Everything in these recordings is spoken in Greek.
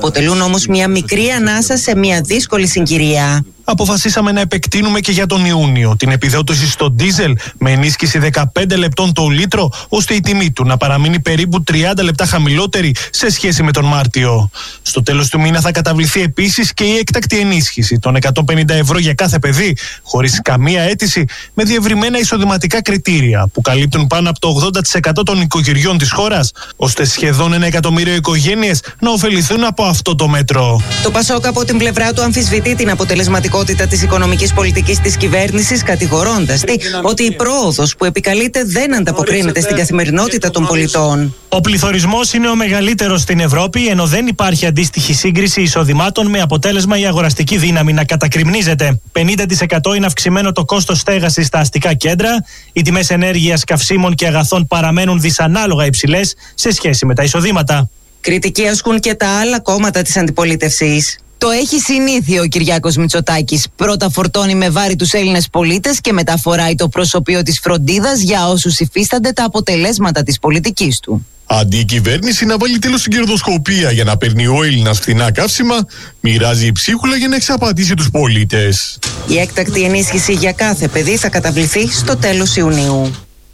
αποτελούν όμως μια μικρή ανάσα σε μια δύσκολη συγκυρία. Αποφασίσαμε να επεκτείνουμε και για τον Ιούνιο την επιδότηση στο ντίζελ με ενίσχυση 15 λεπτών το λίτρο, ώστε η τιμή του να παραμείνει περίπου 30 λεπτά χαμηλότερη σε σχέση με τον Μάρτιο. Στο τέλος του μήνα θα καταβληθεί επίσης και η έκτακτη ενίσχυση των 150 ευρώ για κάθε παιδί, χωρίς καμία αίτηση, με διευρυμένα εισοδηματικά κριτήρια που καλύπτουν πάνω από το 80% των οικογενειών της χώρας, ώστε σχεδόν 1 εκατομμύριο οικογένειες να ωφεληθούν από αυτό το μέτρο. Το Πασόκ από την πλευρά του αμφισβητεί την αποτελεσματικότητα της οικονομικής πολιτικής της κυβέρνησης, κατηγορώντας ότι η πρόοδος που επικαλείται δεν ανταποκρίνεται στην καθημερινότητα των πολιτών. Ο πληθωρισμός είναι ο μεγαλύτερος στην Ευρώπη, ενώ δεν υπάρχει αντίστοιχη σύγκριση εισοδημάτων, με αποτέλεσμα η αγοραστική δύναμη να κατακριμνίζεται. 50% είναι αυξημένο το κόστος στέγασης στα αστικά κέντρα, οι τιμές ενέργειας, καυσίμων και αγαθών παραμένουν δυσανάλογα υψηλές σε σχέση με τα εισοδήματα. Κριτική ασκούν και τα άλλα κόμματα της αντιπολίτευσης. Το έχει συνήθειο ο Κυριάκος Μητσοτάκης. Πρώτα φορτώνει με βάρη τους Έλληνες πολίτες και μετά φοράει το προσωπείο της φροντίδας για όσους υφίστανται τα αποτελέσματα της πολιτικής του. Αντί η κυβέρνηση να βάλει τέλος στην κερδοσκοπία για να παίρνει ο Έλληνας φθηνά καύσιμα, μοιράζει ψίχουλα για να εξαπατήσει τους πολίτες. Η έκτακτη ενίσχυση για κάθε παιδί θα καταβληθεί στο τέλος Ιουνίου.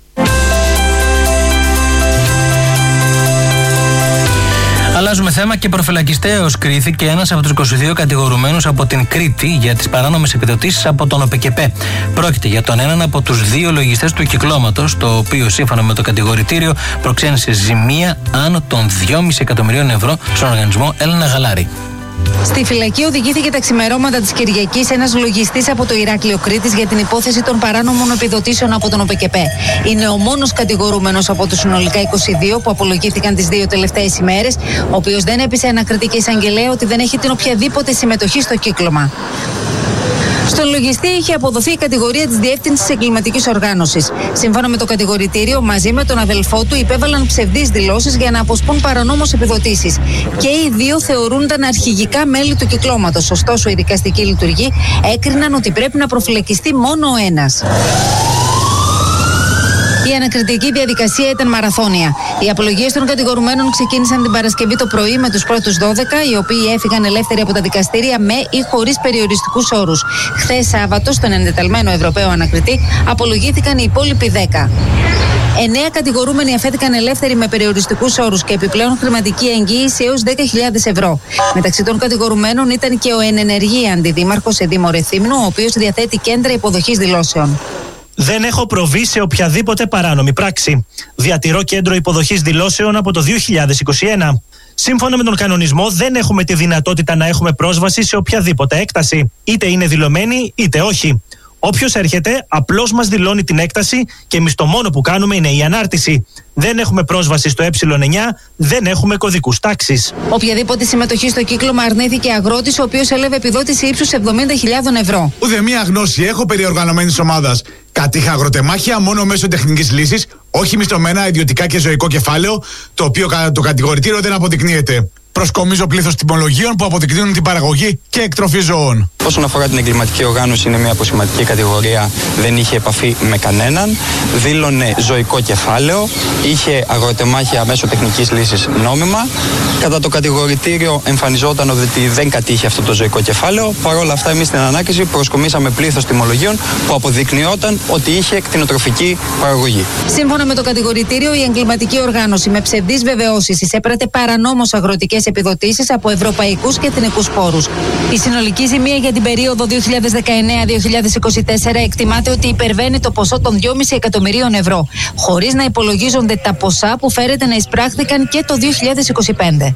Αλλάζουμε θέμα και προφυλακιστέως κρίθηκε ένας από τους 22 κατηγορουμένους από την Κρήτη για τις παράνομες επιδοτήσεις από τον ΟΠΕΚΕΠΕ. Πρόκειται για τον έναν από τους 2 λογιστές του κυκλώματος, το οποίο σύμφωνα με το κατηγορητήριο προξένησε ζημία άνω των 2,5 εκατομμυρίων ευρώ στον οργανισμό Έλενα Γαλάρη. Στη φυλακή οδηγήθηκε τα ξημερώματα της Κυριακής ένας λογιστής από το Ηράκλειο Κρήτης για την υπόθεση των παράνομων επιδοτήσεων από τον ΟΠΕΚΕΠΕ. Είναι ο μόνος κατηγορούμενος από τους συνολικά 22 που απολογήθηκαν τις 2 τελευταίες ημέρες, ο οποίος δεν έπεισε ανακριτική εισαγγελέα ότι δεν έχει την οποιαδήποτε συμμετοχή στο κύκλωμα. Στον λογιστή είχε αποδοθεί η κατηγορία της διεύθυνσης εγκληματικής οργάνωσης. Σύμφωνα με το κατηγορητήριο, μαζί με τον αδελφό του υπέβαλαν ψευδείς δηλώσεις για να αποσπούν παρανόμως επιδοτήσεις. Και οι 2 θεωρούνταν αρχηγικά μέλη του κυκλώματος. Ωστόσο, οι δικαστικοί λειτουργοί έκριναν ότι πρέπει να προφυλακιστεί μόνο ο ένας. Η ανακριτική διαδικασία ήταν μαραθώνια. Οι απολογίες των κατηγορουμένων ξεκίνησαν την Παρασκευή το πρωί με τους πρώτους 12, οι οποίοι έφυγαν ελεύθεροι από τα δικαστήρια με ή χωρίς περιοριστικούς όρους. Χθες Σάββατο, στον εντεταλμένο Ευρωπαίο ανακριτή, απολογήθηκαν οι υπόλοιποι 10. 9 κατηγορούμενοι αφέθηκαν ελεύθεροι με περιοριστικούς όρους και επιπλέον χρηματική εγγύηση έως 10.000 ευρώ. Μεταξύ των κατηγορουμένων ήταν και ο ενενεργή αντιδήμαρχος σε Δήμο Ρεθύμνου, ο οποίος διαθέτει κέντρα υποδοχής δηλώσεων. Δεν έχω προβεί σε οποιαδήποτε παράνομη πράξη. Διατηρώ κέντρο υποδοχής δηλώσεων από το 2021. Σύμφωνα με τον κανονισμό, δεν έχουμε τη δυνατότητα να έχουμε πρόσβαση σε οποιαδήποτε έκταση. Είτε είναι δηλωμένη, είτε όχι. Όποιος έρχεται, απλώς μας δηλώνει την έκταση και εμείς το μόνο που κάνουμε είναι η ανάρτηση. Δεν έχουμε πρόσβαση στο Ε9, δεν έχουμε κωδικούς τάξης. Οποιαδήποτε συμμετοχή στο κύκλωμα αρνήθηκε αγρότης, ο οποίος έλαβε επιδότηση ύψους 70.000 ευρώ. Ούτε μία γνώση έχω περί οργανωμένης ομάδας. Κατήχα αγροτεμάχια μόνο μέσω τεχνικής λύσης, όχι μισθωμένα ιδιωτικά και ζωικό κεφάλαιο, το οποίο κατά το κατηγορητήριο δεν αποδεικνύεται. Προσκομίζω πλήθος τιμολογίων που αποδεικνύουν την παραγωγή και εκτροφή ζώων. Όσον αφορά την εγκληματική οργάνωση, είναι μια αποσημματική κατηγορία, δεν είχε επαφή με κανέναν, δήλωνε ζωικό κεφάλαιο, είχε αγροτεμάχια μέσω τεχνικής λύσης νόμιμα. Κατά το κατηγορητήριο εμφανιζόταν ότι δεν κατήχε αυτό το ζωικό κεφάλαιο. Παρ' όλα αυτά, εμείς στην ανάκριση προσκομίσαμε πλήθος τιμολογίων που αποδεικνυόταν ότι είχε κτηνοτροφική παραγωγή. Σύμφωνα με το κατηγορητήριο, η εγκληματική οργάνωση με ψευδείς βεβαιώσεις εισέπρατε παρανόμως αγροτικές επιδοτήσεις από ευρωπαϊκούς και εθνικούς πόρους. Η συνολική ζημία για την περίοδο 2019-2024 εκτιμάται ότι υπερβαίνει το ποσό των 2,5 εκατομμυρίων ευρώ, χωρίς να υπολογίζονται τα ποσά που φέρεται να εισπράχθηκαν και το 2025.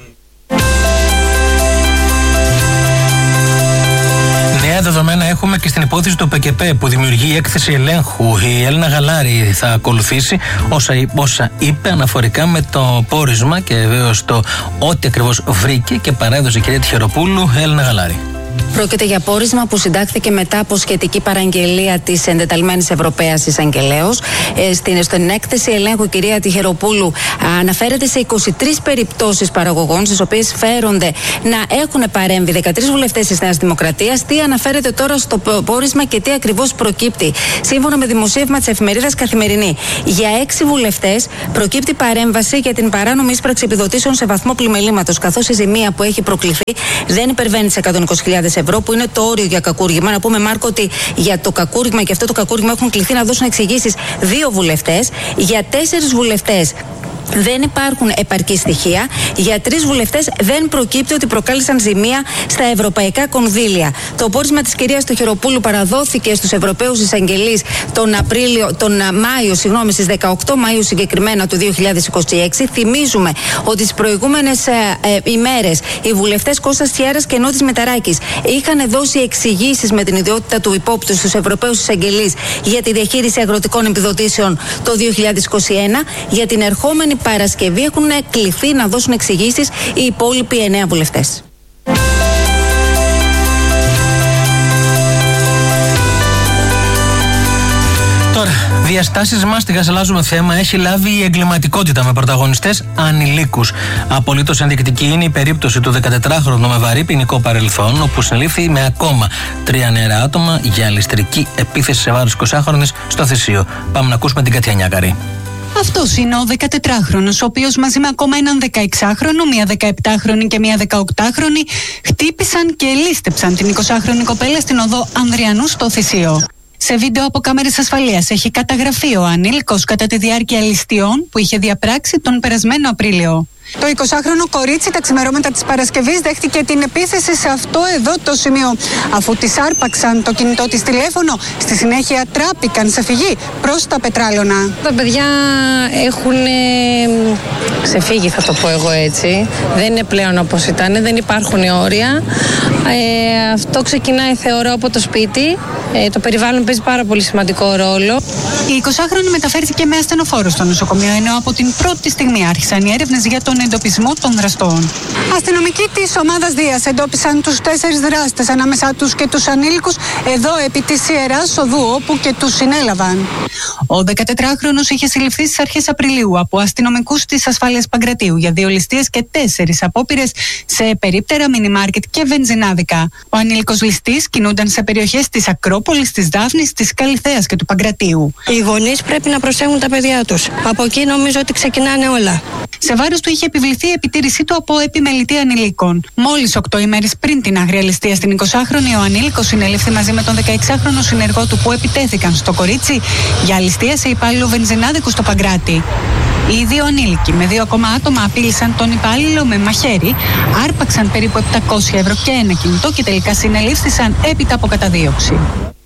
Νέα δεδομένα έχουμε και στην υπόθεση του ΟΠΕΚΕΠΕ που δημιουργεί η έκθεση ελέγχου. Η Έλενα Γαλάρη θα ακολουθήσει όσα είπε αναφορικά με το πόρισμα και βεβαίως το ό,τι ακριβώς βρήκε και παρέδωσε η κυρία Τιχεροπούλου. Έλενα Γαλάρη. Πρόκειται για πόρισμα που συντάχθηκε μετά από σχετική παραγγελία της εντεταλμένης Ευρωπαίας Εισαγγελέως. Στην έκθεση ελέγχου, κυρία Τυχεροπούλου, αναφέρεται σε 23 περιπτώσεις παραγωγών, στις οποίες φέρονται να έχουν παρέμβει 13 βουλευτές της Νέας Δημοκρατίας. Τι αναφέρεται τώρα στο πόρισμα και τι ακριβώς προκύπτει? Σύμφωνα με δημοσίευμα της εφημερίδας Καθημερινή, για 6 βουλευτές προκύπτει παρέμβαση για την παράνομη ίσπραξη επιδοτήσεων σε βαθμό πλημελήματος, καθώς η ζημία που έχει προκληθεί δεν υπερβαίνει τις 120.000 ευρώ, που είναι το όριο για κακούργημα. Να πούμε, Μάρκο, ότι για το κακούργημα και αυτό το κακούργημα έχουν κληθεί να δώσουν εξηγήσεις 2 βουλευτές. Για 4 βουλευτές δεν υπάρχουν επαρκή στοιχεία. Για 3 βουλευτές δεν προκύπτει ότι προκάλεσαν ζημία στα ευρωπαϊκά κονδύλια. Το πόρισμα της κυρίας Τοχεροπούλου παραδόθηκε στους Ευρωπαίους εισαγγελείς τον Μάιο, στις 18 Μαΐου συγκεκριμένα του 2026. Θυμίζουμε ότι τις προηγούμενες ημέρες οι βουλευτές Κώστας Τιάρας και Νότης Μεταράκης είχαν δώσει εξηγήσεις με την ιδιότητα του υπόπτου στους Ευρωπαίους εισαγγελείς για τη διαχείριση αγροτικών επιδοτήσεων το 2021. Για την ερχόμενη Παρασκευή έχουν κληθεί να δώσουν εξηγήσεις οι υπόλοιποι 9 βουλευτές. Τώρα, διαστάσεις μάστιγας, αλλάζουμε θέμα, έχει λάβει η εγκληματικότητα με πρωταγωνιστές ανηλίκους. Απολύτως ενδεικτική είναι η περίπτωση του 14χρονου με βαρύ ποινικό παρελθόν, όπου συνελήφθη με ακόμα 3 νεαρά άτομα για ληστρική επίθεση σε βάρος 20χρονης στο Θησίο. Πάμε να ακούσουμε την Κατιά Νιάκαρη. Αυτός είναι ο 14χρονος, ο οποίος μαζί με ακόμα έναν 16χρονο, μία 17χρονη και μία 18χρονη χτύπησαν και λήστεψαν την 20χρονη κοπέλα στην οδό Ανδριανού στο Θησίο. Σε βίντεο από κάμερες ασφαλείας έχει καταγραφεί ο ανήλικος κατά τη διάρκεια ληστειών που είχε διαπράξει τον περασμένο Απρίλιο. Το 20χρονο κορίτσι τα ξημερώματα της Παρασκευής δέχτηκε την επίθεση σε αυτό εδώ το σημείο. Αφού της άρπαξαν το κινητό της τηλέφωνο, στη συνέχεια τράπηκαν σε φυγή προς τα Πετράλωνα. Τα παιδιά έχουν ξεφύγει, θα το πω εγώ έτσι. Δεν είναι πλέον όπως ήταν, δεν υπάρχουν όρια. Αυτό ξεκινάει, θεωρώ, από το σπίτι. Το περιβάλλον παίζει πάρα πολύ σημαντικό ρόλο. Η 20χρονη μεταφέρθηκε με ασθενοφόρο στο νοσοκομείο, ενώ από την πρώτη στιγμή άρχισαν οι έρευνες για τον εντοπισμό των δραστών. Αστυνομικοί της ομάδας Δίας εντόπισαν τους 4 δράστες, ανάμεσά τους και τους ανήλικους, εδώ επί της Ιεράς Οδού, όπου και τους συνέλαβαν. Ο 14χρονος είχε συλληφθεί στις αρχές Απριλίου από αστυνομικούς της ασφάλειας Παγκρατίου για 2 ληστείες και 4 απόπειρες σε περίπτερα, μινιμάρκετ και βενζινάδικα. Ο ανήλικος ληστής κινούνταν σε περιοχές της Ακρόπολης, της Δάφνης, της Καλιθέας και του Παγκρατίου. Οι γονείς πρέπει να προσέχουν τα παιδιά τους. Από εκεί νομίζω ότι ξεκινάνε όλα. Σε βάρος του είχε επιβληθεί η επιτήρησή του από επιμελητή ανηλίκων. Μόλις 8 ημέρες πριν την άγρια ληστεία στην 20χρονη, ο ανήλικος συνελήφθη μαζί με τον 16χρονο συνεργό του που επιτέθηκαν στο κορίτσι για ληστεία σε υπάλληλο βενζινάδικου στο Παγκράτη. Οι 2 ανήλικοι με 2 ακόμα άτομα απείλησαν τον υπάλληλο με μαχαίρι, άρπαξαν περίπου 700 ευρώ και ένα κινητό και τελικά συνελήφθησαν έπειτα από καταδίωξη.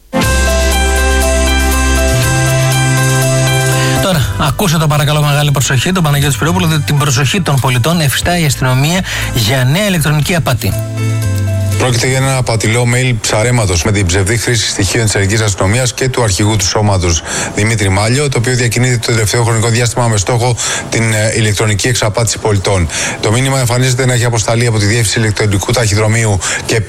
Τώρα, ακούστε το παρακαλώ μεγάλη προσοχή, τον Παναγιώτη Σπυρόπουλο, διότι την προσοχή των πολιτών εφιστά η αστυνομία για νέα ηλεκτρονική απάτη. Πρόκειται για ένα απατηλό mail ψαρέματος με την ψευδή χρήση στοιχείων της ελληνικής αστυνομίας και του αρχηγού του σώματος Δημήτρη Μάλιο, το οποίο διακινείται το τελευταίο χρονικό διάστημα με στόχο την ηλεκτρονική εξαπάτηση πολιτών. Το μήνυμα εμφανίζεται να έχει αποσταλεί από τη διεύθυνση ηλεκτρονικού ταχυδρομείου και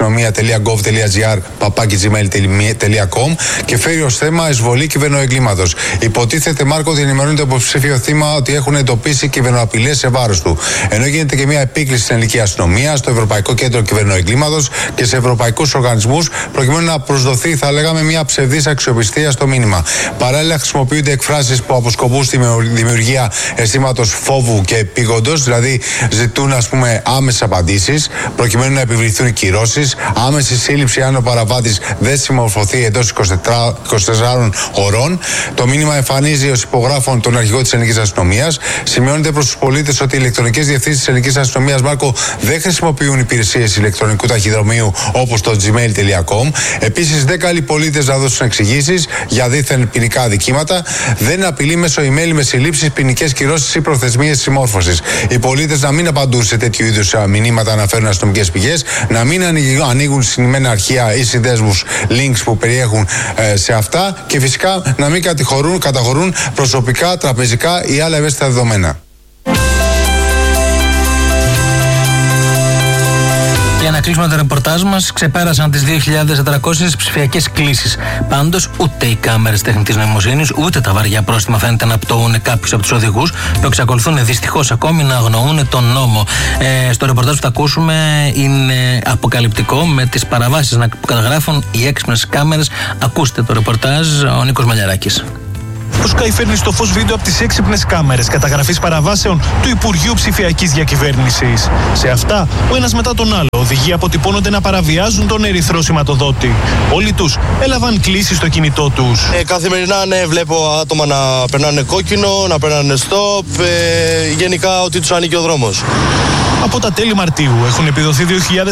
picastronomia.gov.gr και φέρει ως θέμα εισβολή κυβερνοεγκλήματος. Υποτίθεται, Μάρκο, ότι ενημερώνει το υποψήφιο θύμα ότι έχουν εντοπίσει κυβερνοαπειλές σε βάρος του. Ενώ γίνεται και μια επίκληση στην ελληνική αστυνομία, στο Ευρωπαϊκό Κέντρο Κυβερνοεγκλήματος και σε ευρωπαϊκούς οργανισμούς, προκειμένου να προσδοθεί, θα λέγαμε, μια ψευδής αξιοπιστία στο μήνυμα. Παράλληλα, χρησιμοποιούνται εκφράσεις που αποσκοπούν στη δημιουργία αισθήματος φόβου και επίγοντος, δηλαδή ζητούν, ας πούμε, άμεσες απαντήσεις, προκειμένου να επιβληθούν κυρώσεις, άμεση σύλληψη αν ο παραβάτης δεν συμμορφωθεί εντός 24 ωρών. Το μήνυμα εμφανίζει ως υπογράφων τον αρχηγό της ελληνικής αστυνομίας. Σημειώνεται προς τους πολίτες ότι οι ηλεκτρονικές διευθύνσεις της ελληνικής αστυνομίας, Μάρκο, δεν χρησιμοποιούν υπηρεσίες ηλεκτρονικού ταχυδρομείου όπως το gmail.com. Επίσης, δεν καλεί πολίτες να δώσουν εξηγήσεις για δίθεν ποινικά αδικήματα. Δεν απειλεί μέσω email με συλλήψεις, ποινικές κυρώσεις ή προθεσμίες συμμόρφωσης. Οι πολίτες να μην απαντούν σε τέτοιου είδους μηνύματα, αναφέρουν αστυνομικές πηγές, να μην ανοίγουν συνημμένα αρχεία ή συνδέσμους links που περιέχουν σε αυτά και φυσικά να μην καταχωρούν προσωπικά, τραπεζικά ή άλλα ευαίσθητα δεδομένα. Η Για να κλείσουμε το ρεπορτάζ μας, ξεπέρασαν τις 2.400 ψηφιακές κλήσεις. Πάντως, ούτε οι κάμερες τεχνητής νοημοσύνης, ούτε τα βαριά πρόστιμα φαίνεται να πτωούν κάποιους από τους οδηγούς, που εξακολουθούν δυστυχώς ακόμη να αγνοούν τον νόμο. Στο ρεπορτάζ που θα ακούσουμε είναι αποκαλυπτικό, με τις παραβάσεις που καταγράφουν οι έξυπνες κάμερες. Ακούστε το ρεπορτάζ, ο Νίκος Μαλιαράκης. Ο Sky φέρνει στο φως βίντεο από τις έξυπνες κάμερες καταγραφής παραβάσεων του Υπουργείου Ψηφιακής Διακυβέρνησης. Σε αυτά, ο ένας μετά τον άλλο, οδηγοί αποτυπώνονται να παραβιάζουν τον ερυθρό σηματοδότη. Όλοι τους έλαβαν κλήσεις στο κινητό τους. Καθημερινά, βλέπω άτομα να περνάνε κόκκινο, να περνάνε stop, γενικά ότι τους ανήκει ο δρόμος. Από τα τέλη Μαρτίου έχουν επιδοθεί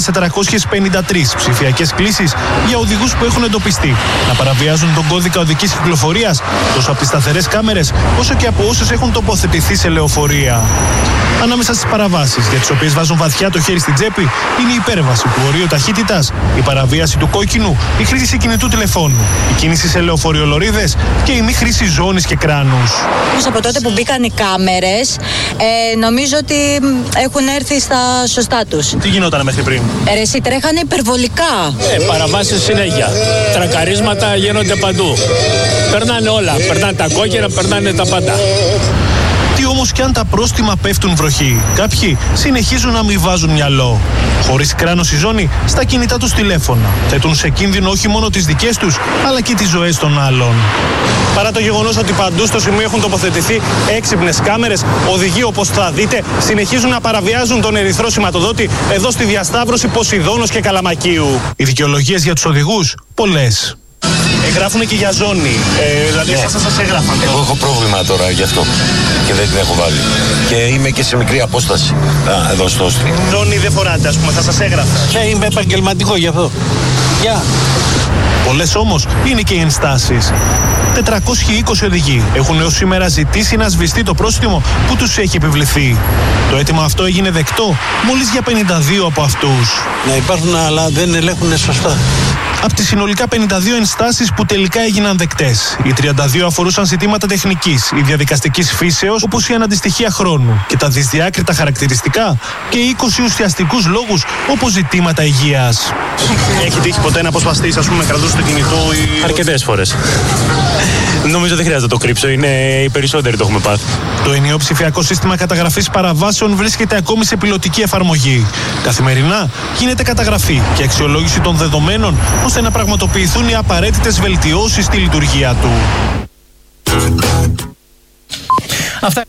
2.453 ψηφιακές κλήσεις για οδηγούς που έχουν εντοπιστεί να παραβιάζουν τον κώδικα οδικής κυκλοφορίας, τόσο από τις σταθερές κάμερες όσο και από όσους έχουν τοποθετηθεί σε λεωφορεία. Ανάμεσα στις παραβάσεις για τις οποίες βάζουν βαθιά το χέρι στην τσέπη είναι η υπέρβαση του ορίου ταχύτητας, η παραβίαση του κόκκινου, η χρήση κινητού τηλεφώνου, η κίνηση σε λεωφορειολωρίδες και η μη χρήση ζώνης και κράνους. Από τότε που μπήκαν οι κάμερες, νομίζω ότι έχουν έρθει στα σωστά τους. Τι γινόταν μέχρι πριν? Εσύ τρέχανε υπερβολικά. Παραβάσεις συνέχεια. Τρακαρίσματα γίνονται παντού. Περνάνε όλα. Περνάνε τα κόκκινα, περνάνε τα πάντα. Τι όμως κι αν τα πρόστιμα πέφτουν βροχή, κάποιοι συνεχίζουν να μην βάζουν μυαλό. Χωρίς κράνος η ζώνη, στα κινητά τους τηλέφωνα θέτουν σε κίνδυνο όχι μόνο τις δικές τους, αλλά και τις ζωές των άλλων. Παρά το γεγονός ότι παντού στο σημείο έχουν τοποθετηθεί έξυπνες κάμερες, οδηγοί, όπως θα δείτε, συνεχίζουν να παραβιάζουν τον ερυθρό σηματοδότη εδώ στη διασταύρωση Ποσειδώνος και Καλαμακίου. Οι δικαιολογίες για τους οδηγούς, πολλές. Γράφουν και για ζώνη. Δηλαδή, σας έγραφαν. Εγώ έχω πρόβλημα τώρα γι' αυτό και δεν την έχω βάλει. Και είμαι και σε μικρή απόσταση. Εδώ στο Όστρι. Ζώνη δεν φοράτε, ας πούμε, θα σας έγραφα. Ναι, είμαι επαγγελματικό γι' αυτό. Γεια. Πολλές όμως είναι και οι ενστάσεις. 420 οδηγοί έχουν έως σήμερα ζητήσει να σβηστεί το πρόστιμο που τους έχει επιβληθεί. Το αίτημα αυτό έγινε δεκτό μόλις για 52 από αυτούς. Να υπάρχουν, αλλά δεν ελέγχουν σωστά. Από τις συνολικά 52 ενστάσεις που τελικά έγιναν δεκτές, οι 32 αφορούσαν ζητήματα τεχνικής ή διαδικαστικής φύσεως, όπως η αναντιστοιχεία χρόνου και τα δυσδιάκριτα χαρακτηριστικά, και 20 ουσιαστικούς λόγους, όπως ζητήματα υγείας. Έχει τύχει ποτέ να αποσπαστείς, ας πούμε, κρατούς το κινητό ή... Αρκετές φορές. Νομίζω δεν χρειάζεται να το κρύψω, οι περισσότεροι το έχουμε πάθει. Το ενιαίο ψηφιακό σύστημα καταγραφής παραβάσεων βρίσκεται ακόμη σε πιλωτική εφαρμογή. Καθημερινά γίνεται καταγραφή και αξιολόγηση των δεδομένων, ώστε να πραγματοποιηθούν οι απαραίτητες βελτιώσεις στη λειτουργία του. Αυτά.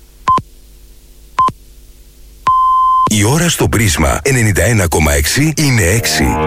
Η ώρα στο πρίσμα 91,6 είναι 6.